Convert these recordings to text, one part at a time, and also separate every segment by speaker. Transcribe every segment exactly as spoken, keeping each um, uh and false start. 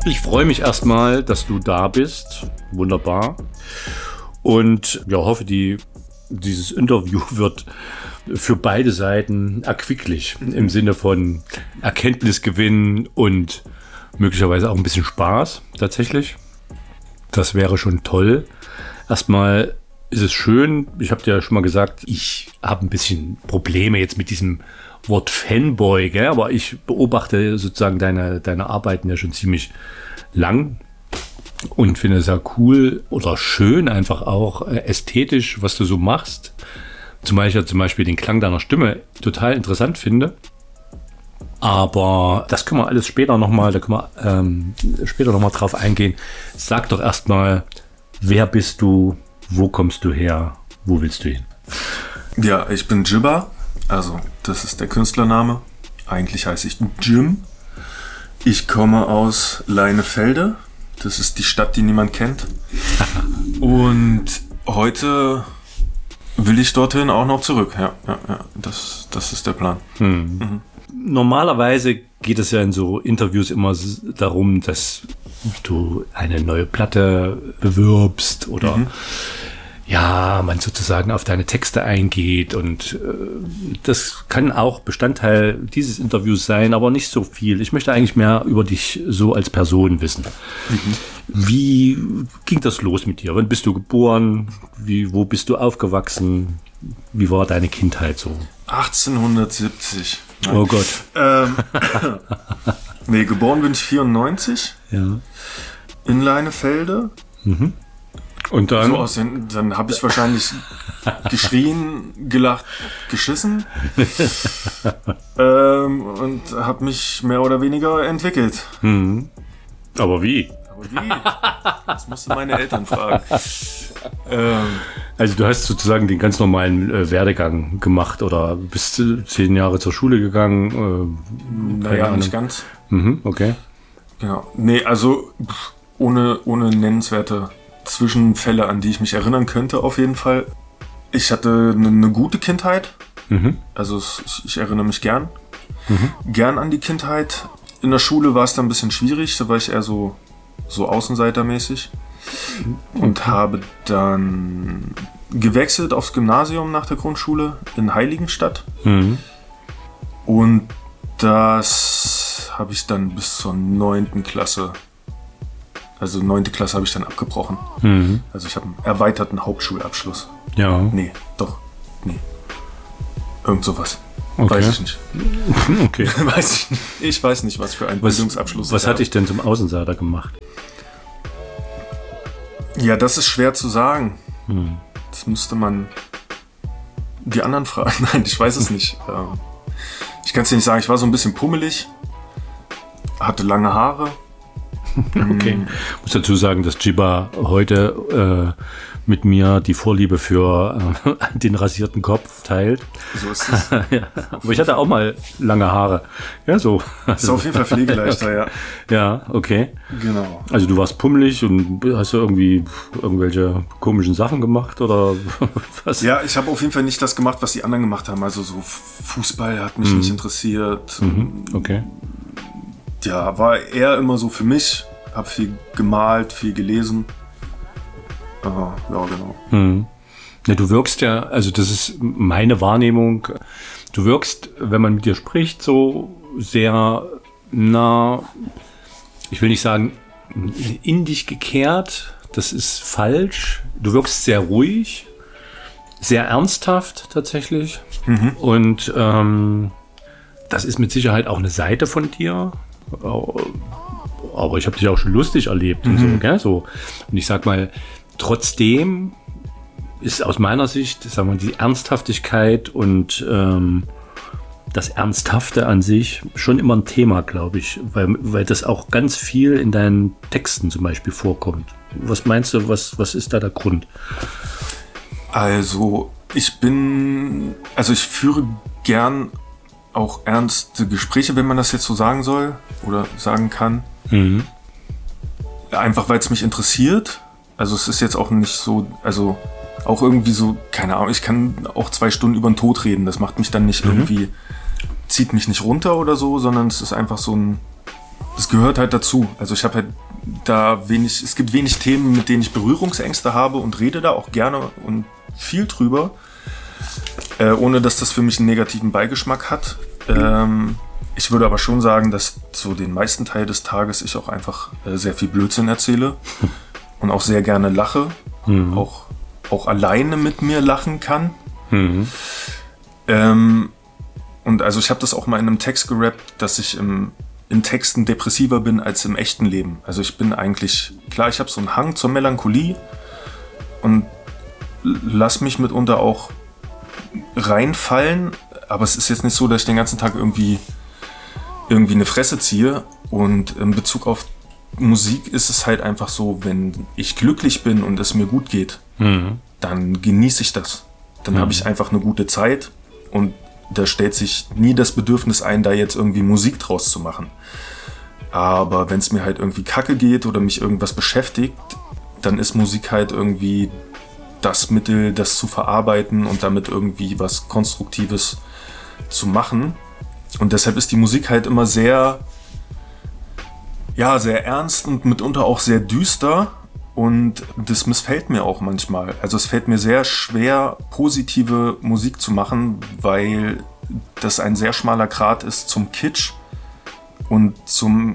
Speaker 1: Ich freue mich erstmal, dass du da bist. Wunderbar. Und ja, hoffe, die, dieses Interview wird für beide Seiten erquicklich im Sinne von Erkenntnisgewinn und möglicherweise auch ein bisschen Spaß tatsächlich. Das wäre schon toll. Erstmal ist es schön, ich habe dir ja schon mal gesagt, ich habe ein bisschen Probleme jetzt mit diesem Wort Fanboy, gell? Aber ich beobachte sozusagen deine, deine Arbeiten ja schon ziemlich lang und finde es sehr cool oder schön, einfach auch äh, ästhetisch, was du so machst. Zumal ich ja zum Beispiel den Klang deiner Stimme total interessant finde. Aber das können wir alles später nochmal, da können wir ähm, später nochmal drauf eingehen. Sag doch erstmal, wer bist du, wo kommst du her, wo willst du hin?
Speaker 2: Ja, ich bin Jibba, also das ist der Künstlername. Eigentlich heiße ich Jim. Ich komme aus Leinefelde, das ist die Stadt, die niemand kennt. Und heute will ich dorthin auch noch zurück. Ja, ja, ja, das, das ist der Plan.
Speaker 1: Hm. Mhm. Normalerweise geht es ja in so Interviews immer darum, dass du eine neue Platte bewirbst oder mhm. ja, man sozusagen auf deine Texte eingeht und äh, das kann auch Bestandteil dieses Interviews sein, aber nicht so viel. Ich möchte eigentlich mehr über dich so als Person wissen. Mhm. Wie ging das los mit dir? Wann bist du geboren? Wie, wo bist du aufgewachsen? Wie war deine Kindheit so?
Speaker 2: achtzehnhundertsiebzig. Nein.
Speaker 1: Oh Gott.
Speaker 2: Ähm, nee, geboren bin ich vierundneunzig.
Speaker 1: Ja.
Speaker 2: In Leinefelde.
Speaker 1: Mhm. Und dann?
Speaker 2: So aussehen, dann habe ich wahrscheinlich geschrien, gelacht, geschissen. ähm, und habe mich mehr oder weniger entwickelt.
Speaker 1: Mhm. Aber wie?
Speaker 2: Aber wie? Das musst du meine Eltern fragen. ähm,
Speaker 1: Also du hast sozusagen den ganz normalen äh, Werdegang gemacht oder bist du zehn Jahre zur Schule gegangen?
Speaker 2: Äh, naja, nicht ganz.
Speaker 1: Mhm, okay.
Speaker 2: Genau. Nee, also ohne, ohne nennenswerte Zwischenfälle, an die ich mich erinnern könnte, auf jeden Fall. Ich hatte eine, eine gute Kindheit. Mhm. Also ich, ich erinnere mich gern. Mhm. Gern an die Kindheit. In der Schule war es dann ein bisschen schwierig, da war ich eher so, so außenseitermäßig. Und habe dann gewechselt aufs Gymnasium nach der Grundschule in Heiligenstadt. Mhm. Und das habe ich dann bis zur neunten Klasse, also neunte Klasse habe ich dann abgebrochen. Mhm. Also ich habe einen erweiterten Hauptschulabschluss.
Speaker 1: Ja.
Speaker 2: Nee, doch, nee. Irgend sowas.
Speaker 1: Okay.
Speaker 2: Weiß ich nicht.
Speaker 1: Okay.
Speaker 2: weiß ich nicht. Ich weiß nicht, was für ein
Speaker 1: was,
Speaker 2: Bildungsabschluss
Speaker 1: Was hat dich denn zum Außenseiter gemacht?
Speaker 2: Ja, das ist schwer zu sagen.
Speaker 1: Hm.
Speaker 2: Das müsste man die anderen fragen. Nein, ich weiß es nicht. Ich kann es dir nicht sagen. Ich war so ein bisschen pummelig, hatte lange Haare.
Speaker 1: Okay. Ich muss dazu sagen, dass Jibba heute äh, mit mir die Vorliebe für äh, den rasierten Kopf teilt.
Speaker 2: So ist es.
Speaker 1: Ja. Aber ich hatte auch mal lange Haare. Ja, so.
Speaker 2: Das ist auf jeden Fall pflegeleichter, ja.
Speaker 1: Ja, okay.
Speaker 2: Genau.
Speaker 1: Also du warst pummelig und hast du irgendwie irgendwelche komischen Sachen gemacht oder was?
Speaker 2: Ja, ich habe auf jeden Fall nicht das gemacht, was die anderen gemacht haben. Also so Fußball hat mich mhm. nicht interessiert.
Speaker 1: Mhm. Okay.
Speaker 2: Ja, war eher immer so für mich. Hab viel gemalt, viel gelesen. Uh, ja, genau.
Speaker 1: Hm. Ja, du wirkst ja, also das ist meine Wahrnehmung, du wirkst, wenn man mit dir spricht, so sehr, na, ich will nicht sagen, in dich gekehrt, das ist falsch. Du wirkst sehr ruhig, sehr ernsthaft tatsächlich. Mhm. Und ähm, das ist mit Sicherheit auch eine Seite von dir. Aber ich habe dich auch schon lustig erlebt und mhm. so, gell? So. Und ich sag mal, trotzdem ist aus meiner Sicht, sagen wir, die Ernsthaftigkeit und ähm, das Ernsthafte an sich schon immer ein Thema, glaube ich, weil, weil das auch ganz viel in deinen Texten zum Beispiel vorkommt. Was meinst du, was, was ist da der Grund?
Speaker 2: Also, ich bin, also ich führe gern auch ernste Gespräche, wenn man das jetzt so sagen soll oder sagen kann. Mhm. Einfach weil es mich interessiert. Also es ist jetzt auch nicht so, also auch irgendwie so, keine Ahnung, ich kann auch zwei Stunden über den Tod reden. Das macht mich dann nicht mhm. irgendwie, zieht mich nicht runter oder so, sondern es ist einfach so ein, das gehört halt dazu. Also ich habe halt da wenig, es gibt wenig Themen, mit denen ich Berührungsängste habe und rede da auch gerne und viel drüber, äh, ohne dass das für mich einen negativen Beigeschmack hat. Ähm, ich würde aber schon sagen, dass so den meisten Teil des Tages ich auch einfach äh, sehr viel Blödsinn erzähle und auch sehr gerne lache, mhm. auch, auch alleine mit mir lachen kann. Mhm. Ähm, und also ich habe das auch mal in einem Text gerappt, dass ich im in Texten depressiver bin als im echten Leben. Also ich bin eigentlich, klar, ich habe so einen Hang zur Melancholie und lass mich mitunter auch reinfallen, aber es ist jetzt nicht so, dass ich den ganzen Tag irgendwie, irgendwie eine Fresse ziehe. Und in Bezug auf Musik ist es halt einfach so, wenn ich glücklich bin und es mir gut geht, mhm. dann genieße ich das. Dann mhm. habe ich einfach eine gute Zeit und da stellt sich nie das Bedürfnis ein, da jetzt irgendwie Musik draus zu machen. Aber wenn es mir halt irgendwie kacke geht oder mich irgendwas beschäftigt, dann ist Musik halt irgendwie das Mittel, das zu verarbeiten und damit irgendwie was Konstruktives zu machen. Und deshalb ist die Musik halt immer sehr, ja, sehr ernst und mitunter auch sehr düster. Und das missfällt mir auch manchmal. Also es fällt mir sehr schwer, positive Musik zu machen, weil das ein sehr schmaler Grat ist zum Kitsch und zum,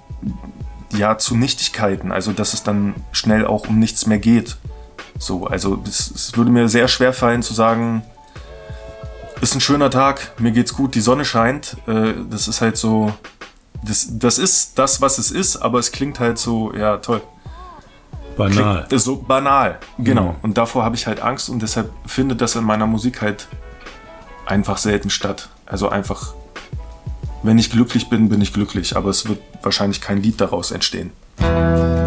Speaker 2: ja, zu Nichtigkeiten. Also dass es dann schnell auch um nichts mehr geht. So, also es, es würde mir sehr schwer fallen zu sagen, ist ein schöner Tag, mir geht's gut, die Sonne scheint. Äh, das ist halt so, das, das ist das, was es ist, aber es klingt halt so, ja, toll.
Speaker 1: Banal.
Speaker 2: Klingt so banal, genau. Mhm. Und davor habe ich halt Angst und deshalb findet das in meiner Musik halt einfach selten statt. Also einfach, wenn ich glücklich bin, bin ich glücklich, aber es wird wahrscheinlich kein Lied daraus entstehen.